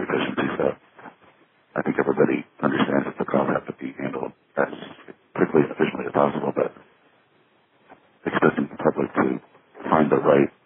greater efficiency. So I think everybody understands that the calls have to be handled as quickly and efficiently as possible, but expecting the public to find the right